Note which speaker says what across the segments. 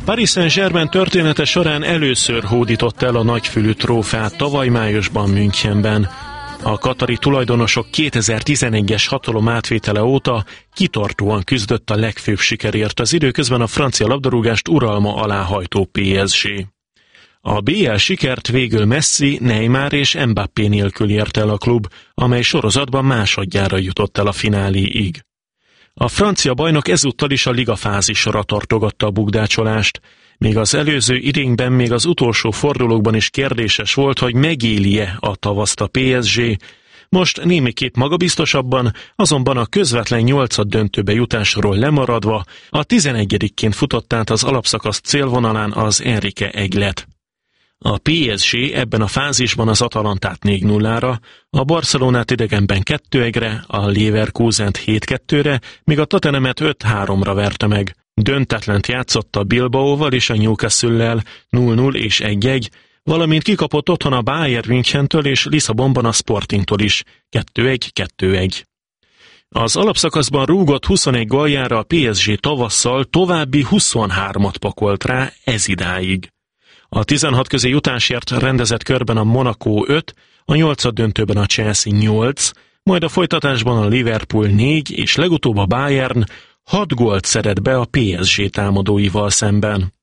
Speaker 1: Paris Saint-Germain története során először hódított el a nagyfülű trófeát tavaly májusban Münchenben. A katari tulajdonosok 2011-es hatalom átvétele óta kitartóan küzdött a legfőbb sikerért, az időközben a francia labdarúgást uralma alá hajtó PSG. A BL sikert végül Messi, Neymar és Mbappé nélkül ért el a klub, amely sorozatban másodjára jutott el a fináléig. A francia bajnok ezúttal is a ligafázisra tartogatta a bukdácsolást. Még az előző idényben, még az utolsó fordulókban is kérdéses volt, hogy megéli-e a tavaszt a PSG. Most némiképp magabiztosabban, azonban a közvetlen 8. döntőbe jutásról lemaradva, a 11-ként futott át az alapszakasz célvonalán az Enrique Eglet. A PSG ebben a fázisban az Atalantát 4-0-ra, a Barcelonát idegenben 2-1-re, a Leverkusent 7-2-re, míg a Tottenhamet 5-3-ra verte meg. Döntetlent játszott a Bilbaóval és a Newcastle-lel 0-0 és 1-1, valamint kikapott otthon a Bayern Münchentől és Lisszabonban a Sportingtól is 2-1-2-1. Az alapszakaszban rúgott 21 góljára a PSG tavasszal további 23-at pakolt rá ezidáig. A 16 közé jutásért rendezett körben a Monaco 5, a 8. döntőben a Chelsea 8, majd a folytatásban a Liverpool 4 és legutóbb a Bayern 6 gólt szedett be a PSG támadóival szemben.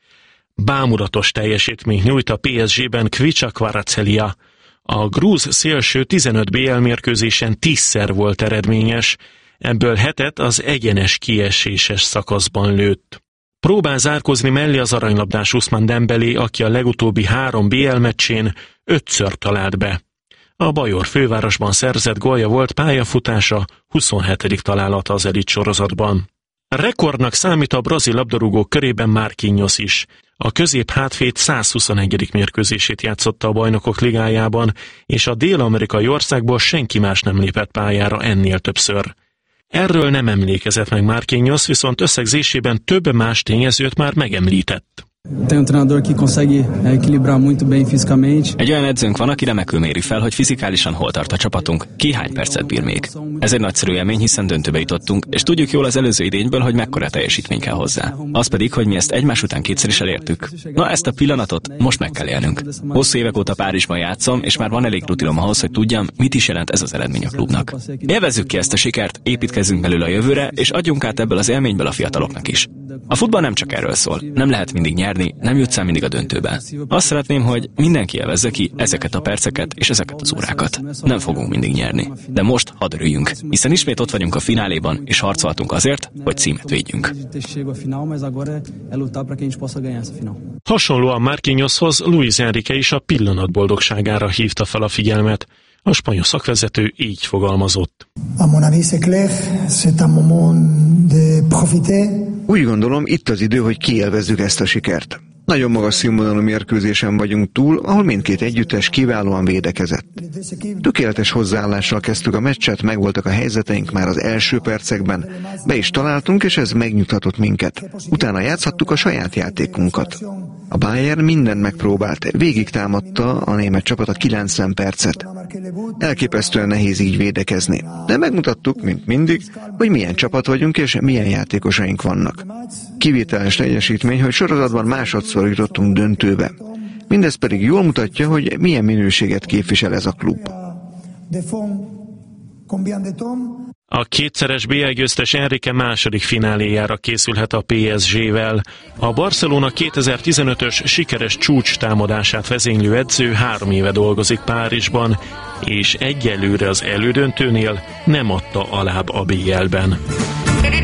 Speaker 1: Bámulatos teljesítményt nyújt a PSG-ben Kvicha Kvaratskhelia. A grúz szélső 15 BL mérkőzésen 10-szer volt eredményes, ebből 7-et az egyenes kieséses szakaszban lőtt. Próbál zárkozni mellé az aranylabdás Ousmane Dembélé, aki a legutóbbi 3 BL meccsén 5-ször talált be. A bajor fővárosban szerzett gólja volt pályafutása 27. találata az elit sorozatban. Rekordnak számít a brazil labdarúgók körében Marquinhos is. A közép-hátvéd 121. mérkőzését játszotta a Bajnokok Ligájában, és a dél-amerikai országból senki más nem lépett pályára ennél többször. Erről nem emlékezett meg Marquinhos, viszont összegzésében több más tényezőt már megemlített.
Speaker 2: Egy olyan edzőnk van, aki remekül méri fel, hogy fizikálisan hol tart a csapatunk, ki hány percet bír még. Ez egy nagyszerű élmény, hiszen döntőbe jutottunk, és tudjuk jól az előző idényből, hogy mekkora teljesítmény kell hozzá. Az pedig, hogy mi ezt egymás után kétszer is elértük. Na, ezt a pillanatot most meg kell élnünk. Hosszú évek óta Párizsban játszom, és már van elég rutinom ahhoz, hogy tudjam, mit is jelent ez az eredmény a klubnak. Élvezzük ki ezt a sikert, építkezzünk belőle a jövőre, és adjunk át ebből az élményből a fiataloknak is. A futball nem csak erről szól, nem lehet mindig nyerni, nem jutsz el mindig a döntőbe. Azt szeretném, hogy mindenki élvezze ki ezeket a perceket és ezeket az órákat. Nem fogunk mindig nyerni, de most hadd örüljünk, hiszen ismét ott vagyunk a fináléban, és harcoltunk azért, hogy címet védjünk.
Speaker 1: Hasonlóan Marquinhoshoz Luis Enrique is a pillanat boldogságára hívta fel a figyelmet. A spanyol szakvezető így fogalmazott.
Speaker 3: Úgy gondolom, itt az idő, hogy kiélvezzük ezt a sikert. Nagyon magas színvonalú mérkőzésen vagyunk túl, ahol mindkét együttes kiválóan védekezett. Tökéletes hozzáállással kezdtük a meccset, megvoltak a helyzeteink már az első percekben, be is találtunk, és ez megnyugtatott minket. Utána játszhattuk a saját játékunkat. A Bayern mindent megpróbált, végig támadta a német csapat a 90 percet. Elképesztően nehéz így védekezni, de megmutattuk, mint mindig, hogy milyen csapat vagyunk és milyen játékosaink vannak. Kivételes teljesítmény, hogy sorozatban másodszor jutottunk döntőbe. Mindez pedig jól mutatja, hogy milyen minőséget képvisel ez a klub.
Speaker 1: A kétszeres BL győztes Enrique második fináléjára készülhet a PSG-vel. A Barcelona 2015-ös sikeres csúcs támadását vezénylő edző 3 éve dolgozik Párizsban, és egyelőre az elődöntőnél nem adta alább a BL-ben.